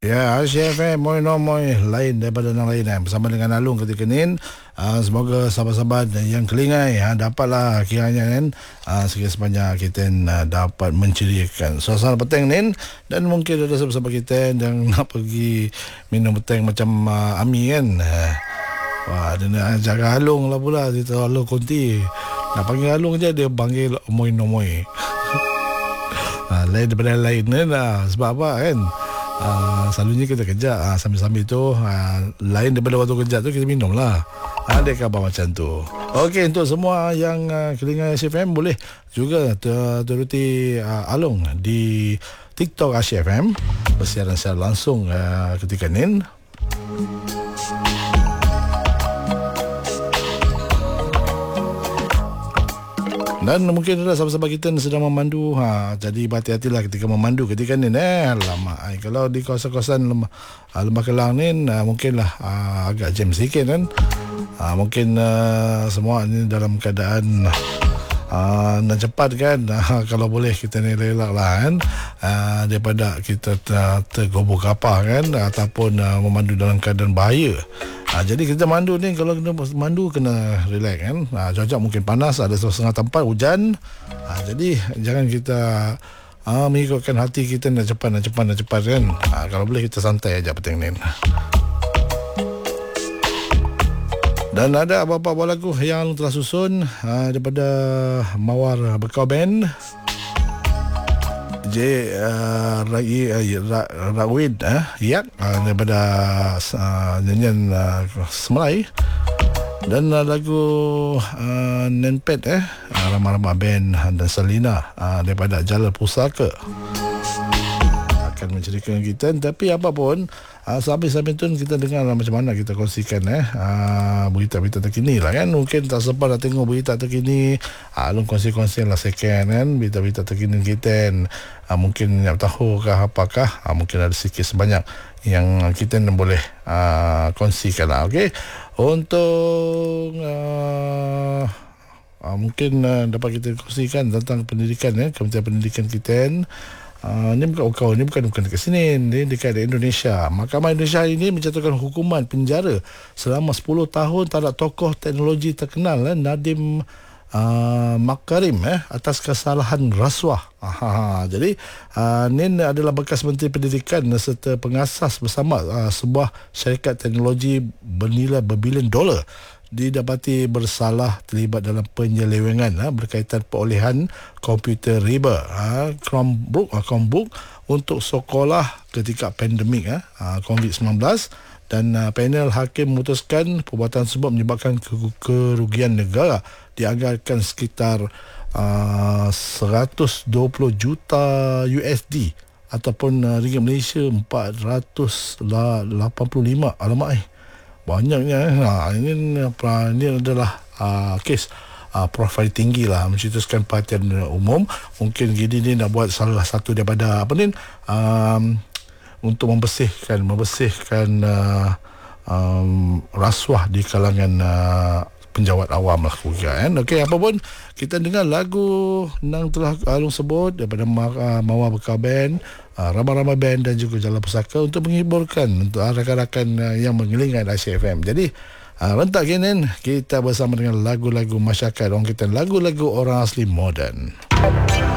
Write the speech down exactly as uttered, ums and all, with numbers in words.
Ya, Asia F M, moi no moi, lain daripada yang lain eh. Bersama dengan Alung ketika ni. Uh, semoga sahabat-sahabat yang kelingai ha, dapatlah kiranya kan uh, sekiranya sepanjang kita uh, dapat menceriakan suasana petang ni. Dan mungkin ada sahabat-sahabat kita yang nak pergi minum petang macam uh, Ami kan. uh, Wah, dia nak jaga Alung lah pula. Dia tahu Alung konti. Nak panggil Alung je, dia panggil moi no moi. uh, Lain daripada lain kan uh, sebab apa kan. Uh, selalunya kita kerja uh, sambil-sambil tu uh, lain daripada waktu kerja tu kita minum lah. Ada khabar macam tu. Okey, untuk semua yang uh, kelingai Asia F M boleh juga teruti uh, Alung di TikTok Asia F M bersiaran secara langsung uh, ketika ni. Dan mungkin ada sahabat-sahabat kita yang sedang memandu. Ha, jadi berhati-hatilah ketika memandu ketika ni. Eh, lama. Ay, kalau di kawasan-kawasan Lembah, Lembah Kelang ni, uh, mungkinlah uh, agak jam sikit kan. Uh, mungkin uh, semua ni dalam keadaan uh, nak cepat kan. Uh, kalau boleh kita ni relak lah kan. Uh, daripada kita ter- tergobok kapal kan. Ataupun uh, memandu dalam keadaan bahaya. Ha, jadi kita mandu ni, kalau kena mandu kena relax kan. Ha, cuaca mungkin panas, ada setengah tempat hujan. Ha, jadi jangan kita ha, mengikutkan hati kita nak cepat, nak cepat, nak cepat kan. Ha, kalau boleh kita santai aja petang ni. Dan ada beberapa buah lagu yang telah susun ha, daripada Mawar Bekau Band. J uh, Rai uh, Rawid eh Yak uh, daripada uh, nyanyian uh, Semelai. Dan uh, lagu uh, Nenpet eh uh, Ramah-Ramah Band dan Selina uh, daripada Jalal Pusaka akan menceritakan kita. Tapi apapun uh, sambil-sambil tu kita dengar macam mana kita kongsikan eh uh, berita-berita terkini lah kan. Mungkin tak sempat nak tengok berita terkini, uh, Alung kongsi-kongsi lah second kan berita-berita terkini kita. uh, Mungkin nak tahu kah apakah, uh, mungkin ada sikit sebanyak yang kita boleh uh, kongsikan lah. Okay, untuk uh, uh, mungkin uh, dapat kita kongsikan tentang pendidikan eh, Kementerian Pendidikan kita. Uh, ini bukan oh, ini bukan bukan dekat sini, ini dekat Indonesia. Mahkamah Indonesia ini menjatuhkan hukuman penjara selama sepuluh tahun terhadap tokoh teknologi terkenal eh, Nadiem uh, Makarim eh, atas kesalahan rasuah. Aha, jadi uh, ini adalah bekas Menteri Pendidikan serta pengasas bersama uh, sebuah syarikat teknologi bernilai berbilion dolar didapati bersalah terlibat dalam penyelewengan ha, berkaitan perolehan komputer riba ha, Chromebook, ha, Chromebook untuk sekolah ketika pandemik ha, covid sembilan belas. Dan uh, panel hakim memutuskan perbuatan tersebut menyebabkan ke- kerugian negara dianggarkan sekitar uh, seratus dua puluh juta U S D ataupun uh, ringgit Malaysia empat ratus lapan puluh lima. Alamak eh, banyaknya. Ha, ini ini adalah uh, kes uh, profil tinggi lah, mencetuskan perhatian umum. Mungkin gini ni nak buat salah satu daripada apa ni um, untuk membersihkan membersihkan uh, um, rasuah di kalangan uh, penjawat awam lah kan. Okey, apa pun kita dengar lagu yang telah Alung sebut daripada uh, Mawar Bekau Band, uh, Ramah-Ramah Band dan juga Jalal Pusaka untuk menghiburkan untuk rakan-rakan uh, yang mengelingai Asia F M. Jadi uh, rentak kini kita bersama dengan lagu-lagu masyarakat orang kita, lagu-lagu orang asli moden.